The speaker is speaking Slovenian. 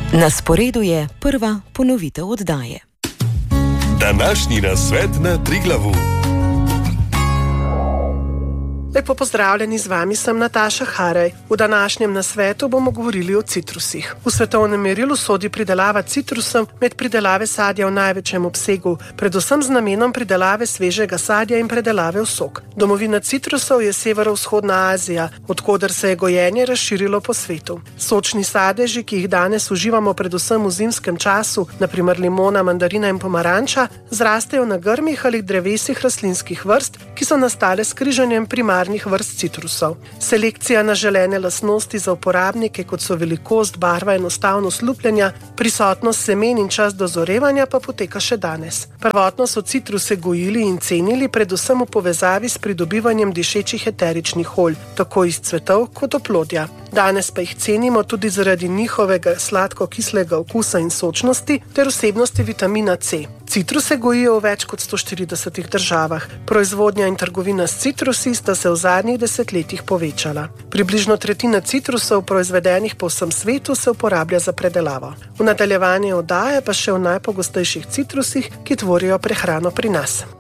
Na sporedu je prva ponovitev oddaje. Današnji nasvet na Triglavu. Lepo pozdravljeni, z vami sem Nataša Haraj. V današnjem nasvetu bomo govorili o citrusih. V svetovnem merilu sodi pridelava citrusov med pridelave sadja v največjem obsegu, predvsem z namenom pridelave svežega sadja in predelave v sok. Domovina citrusov je severovzhodna Azija, odkoder se je gojenje razširilo po svetu. Sočni sadeži, ki jih danes uživamo predvsem v zimskem času, naprimer limona, mandarina in pomaranča, zrastejo na grmih ali drevesih rastlinskih vrst, ki so nastale s križanjem primarnih vrst citrusov. Selekcija na želene lastnosti za uporabnike, kot so velikost, barva, enostavnost lupljenja, prisotnost semen in čas dozorevanja, pa poteka še danes. Prvotno so citruse gojili in cenili predvsem v povezavi s pridobivanjem dišečih eteričnih olj, tako iz cvetov kot oplodja. Danes pa jih cenimo tudi zaradi njihovega sladko-kislega okusa in sočnosti ter vsebnosti vitamina C. Citruse gojijo v več kot 140 državah. Proizvodnja in trgovina s citrusi sta se v zadnjih desetletjih povečala. Približno tretjina citrusov, proizvedenih po vsem svetu, se uporablja za predelavo. V nadaljevanje oddaje pa še o najpogostejših citrusih, ki tvorijo prehrano pri nas.